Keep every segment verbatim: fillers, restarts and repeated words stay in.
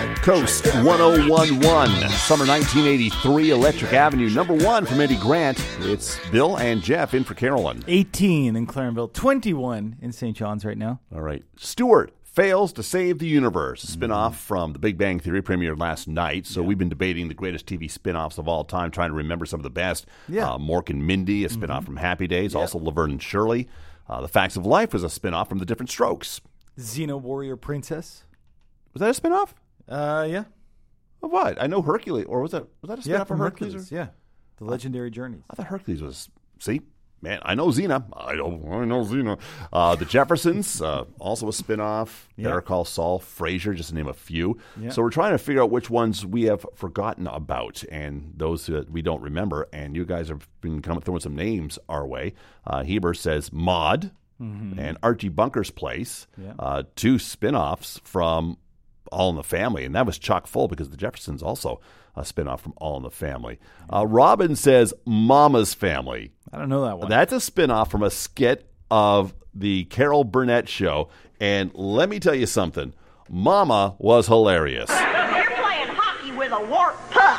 Coast one oh one one, summer nineteen eighty-three, Electric Avenue, number one from Eddie Grant. It's Bill and Jeff in for Carolyn. eighteen in Clarenville, twenty-one in Saint John's right now. All right. Stuart fails to save the universe. A spinoff from The Big Bang Theory premiered last night. So yeah. we've been debating the greatest T V spinoffs of all time, trying to remember some of the best. Yeah. Uh, Mork and Mindy, a spinoff mm-hmm. from Happy Days. Yep. Also Laverne and Shirley. Uh, the Facts of Life was a spinoff from The Different Strokes. Xena Warrior Princess. Was that a spinoff? Uh, yeah. Of what? I know Hercules. Or was that was that a spinoff yeah, of Hercules? Hercules? Yeah. The Legendary Journeys. I thought Hercules was... See? Man, I know Xena. I don't. I know Xena. Uh, the Jeffersons, uh, also a spinoff. Yep. Better Call Saul, Frasier, just to name a few. Yep. So we're trying to figure out which ones we have forgotten about and those that we don't remember. And you guys have been kind of throwing some names our way. Uh, Heber says Maude mm-hmm. and Archie Bunker's Place, yep. uh, two spinoffs from All in the Family. And that was chock full because the Jeffersons also a spinoff from All in the Family. Uh, Robin says Mama's Family. I don't know that one. That's a spinoff from a skit of the Carol Burnett Show. And let me tell you something. Mama was hilarious. You're playing hockey with a warped puck.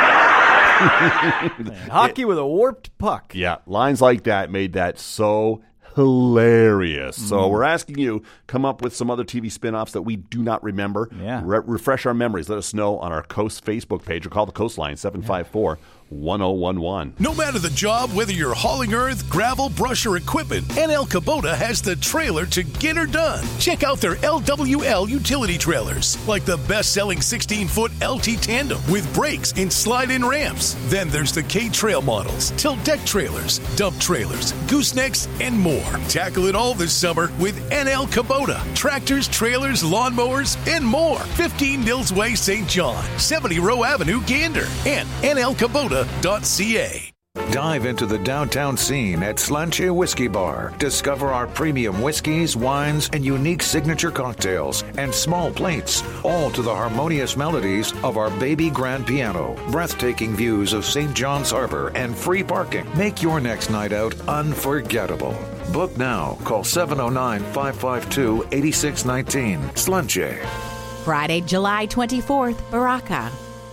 Hockey it, with a warped puck. Yeah, lines like that made that so hilarious. Mm. So we're asking you, come up with some other T V spinoffs that we do not remember. Yeah. Re- refresh our memories. Let us know on our Coast Facebook page or call the Coastline seven five four, one oh one one. No matter the job, whether you're hauling earth, gravel, brush, or equipment, N L Kubota has the trailer to get her done. Check out their L W L utility trailers, like the best-selling sixteen-foot L T Tandem with brakes and slide-in ramps. Then there's the K-Trail models, tilt deck trailers, dump trailers, goosenecks, and more. Tackle it all this summer with N L Kubota. Tractors, trailers, lawnmowers, and more. fifteen Nils Way, Saint John, seventy Row Avenue, Gander, and N L Kubota dot C A. Dive into the downtown scene at Slanche Whiskey Bar. Discover our premium whiskeys, wines, and unique signature cocktails and small plates, all to the harmonious melodies of our baby grand piano. Breathtaking views of Saint John's Harbor and free parking make your next night out unforgettable. Book now. Call seven oh nine, five five two, eight six one nine. Slanche. Friday, July twenty-fourth, Baraka.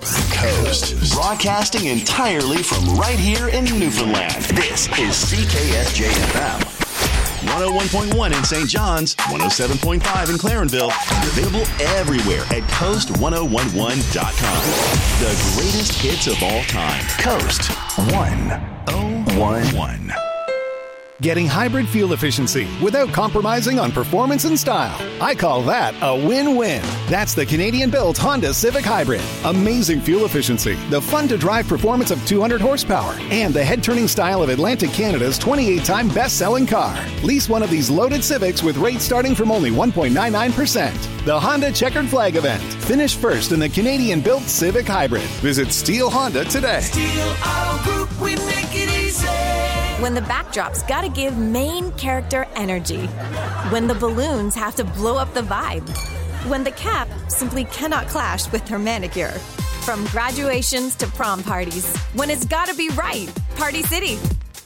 Coast, broadcasting entirely from right here in Newfoundland. This is C K S J F M. one oh one point one in Saint John's, one oh seven point five in Clarenville, and available everywhere at coast one oh one one dot com. The greatest hits of all time. Coast one oh one one. Getting hybrid fuel efficiency without compromising on performance and style. I call that a win-win. That's the Canadian-built Honda Civic Hybrid. Amazing fuel efficiency, the fun-to-drive performance of two hundred horsepower, and the head-turning style of Atlantic Canada's twenty-eight time best-selling car. Lease one of these loaded Civics with rates starting from only one point nine nine percent. The Honda Checkered Flag event. Finish first in the Canadian-built Civic Hybrid. Visit Steel Honda today. Steel Auto Group, we make it easy. When the backdrop's gotta give main character energy. When the balloons have to blow up the vibe. When the cap simply cannot clash with her manicure. From graduations to prom parties. When it's gotta be right. Party City.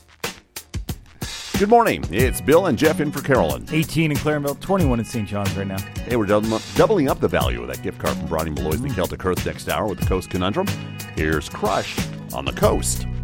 Good morning. It's Bill and Jeff in for Carolyn. eighteen in Clarenville, twenty-one in Saint John's right now. Hey, we're doubling up the value of that gift card from Bronnie Malloy's mm. The Celtic Earth next hour with the Coast Conundrum. Here's Crush on the Coast.